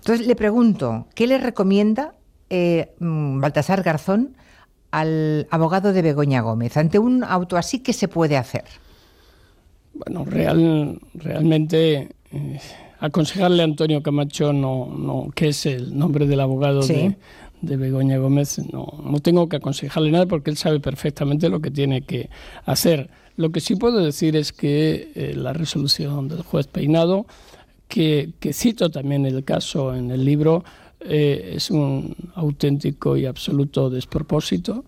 Entonces le pregunto, ¿qué le recomienda Baltasar Garzón al abogado de Begoña Gómez? Ante un auto así, ¿qué se puede hacer? Bueno, realmente aconsejarle a Antonio Camacho, que es el nombre del abogado Sí. de Begoña Gómez, no tengo que aconsejarle nada porque él sabe perfectamente lo que tiene que hacer. Lo que sí puedo decir es que la resolución del juez Peinado, que cito también el caso en el libro, es un auténtico y absoluto despropósito.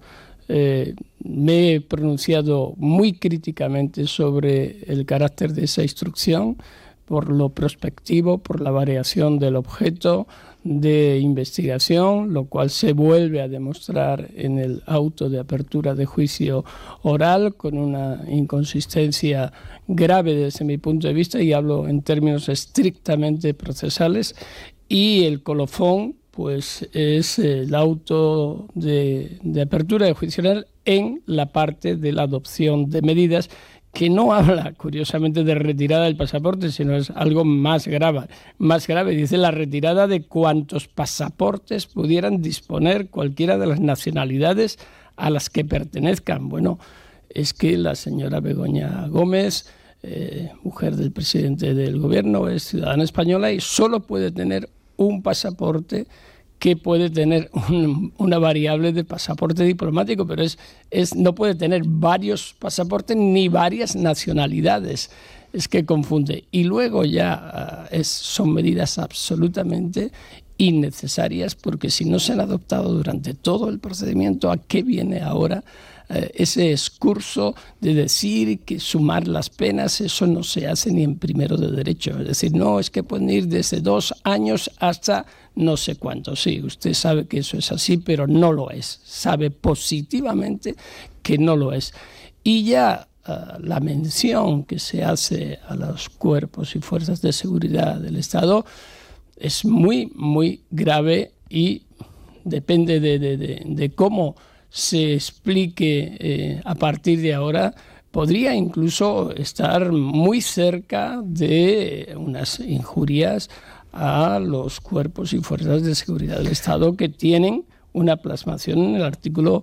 Me he pronunciado muy críticamente sobre el carácter de esa instrucción, por lo prospectivo, por la variación del objeto de investigación, lo cual se vuelve a demostrar en el auto de apertura de juicio oral con una inconsistencia grave desde mi punto de vista, y hablo en términos estrictamente procesales, y el colofón pues es el auto de apertura de juicio oral en la parte de la adopción de medidas, que no habla, curiosamente, de retirada del pasaporte, sino es algo más grave. Dice la retirada de cuantos pasaportes pudieran disponer cualquiera de las nacionalidades a las que pertenezcan. Bueno, es que la señora Begoña Gómez, mujer del presidente del gobierno, es ciudadana española y solo puede tener un pasaporte, que puede tener una variable de pasaporte diplomático, pero no puede tener varios pasaportes ni varias nacionalidades. Es que confunde. Y luego ya son medidas absolutamente innecesarias, porque si no se han adoptado durante todo el procedimiento, ¿a qué viene ahora ese excurso de decir que sumar las penas? Eso no se hace ni en primero de derecho. Es decir, no, es que pueden ir desde 2 años hasta no sé cuánto. Sí, usted sabe que eso es así, pero no lo es. Sabe positivamente que no lo es. Y ya la mención que se hace a los cuerpos y fuerzas de seguridad del Estado es muy, muy grave, y depende de cómo se explique a partir de ahora, podría incluso estar muy cerca de unas injurias a los cuerpos y fuerzas de seguridad del Estado, que tienen una plasmación en el artículo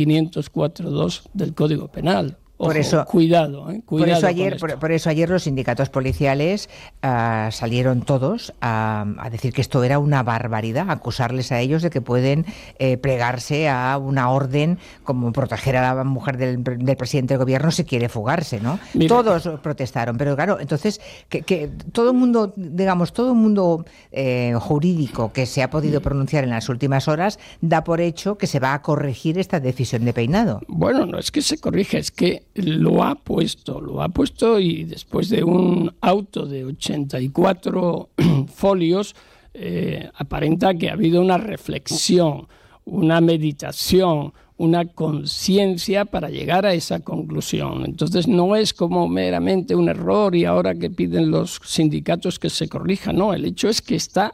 504.2 del Código Penal. Ojo, cuidado. Por eso ayer los sindicatos policiales salieron todos a decir que esto era una barbaridad, acusarles a ellos de que pueden plegarse a una orden como proteger a la mujer del presidente del gobierno si quiere fugarse, ¿no? Mira, todos protestaron, pero claro, entonces que todo el mundo, digamos, todo el mundo jurídico que se ha podido pronunciar en las últimas horas da por hecho que se va a corregir esta decisión de Peinado. Bueno, no es que se corrija, es que lo ha puesto, y después de un auto de 84 folios, aparenta que ha habido una reflexión, una meditación, una conciencia para llegar a esa conclusión. Entonces no es como meramente un error y ahora que piden los sindicatos que se corrija, no, el hecho es que está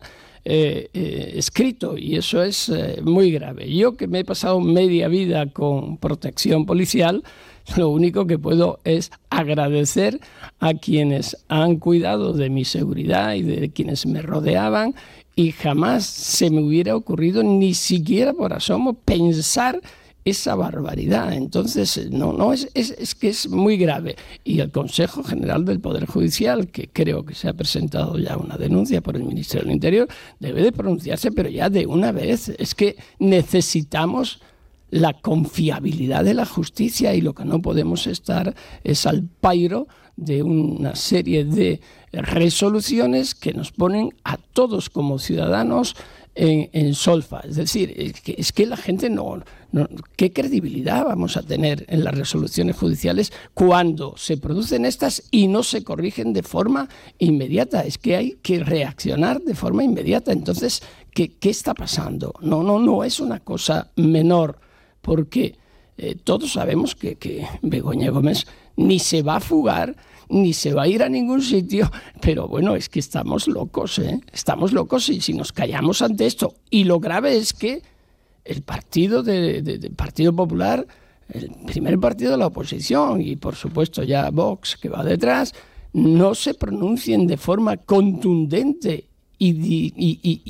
escrito, y eso es muy grave. Yo, que me he pasado media vida con protección policial, lo único que puedo es agradecer a quienes han cuidado de mi seguridad y de quienes me rodeaban, y jamás se me hubiera ocurrido, ni siquiera por asomo, pensar esa barbaridad. Entonces, es que es muy grave. Y el Consejo General del Poder Judicial, que creo que se ha presentado ya una denuncia por el Ministerio del Interior, debe de pronunciarse, pero ya de una vez. Es que necesitamos la confiabilidad de la justicia, y lo que no podemos estar es al pairo de una serie de resoluciones que nos ponen a todos como ciudadanos en solfa. Es decir, es que la gente ¿qué credibilidad vamos a tener en las resoluciones judiciales cuando se producen estas y no se corrigen de forma inmediata? Es que hay que reaccionar de forma inmediata. Entonces, ¿qué está pasando? No es una cosa menor, porque todos sabemos que Begoña Gómez ni se va a fugar, ni se va a ir a ningún sitio, pero bueno, es que estamos locos, estamos locos si nos callamos ante esto. Y lo grave es que el partido del Partido Popular, el primer partido de la oposición, y por supuesto ya Vox, que va detrás, no se pronuncien de forma contundente y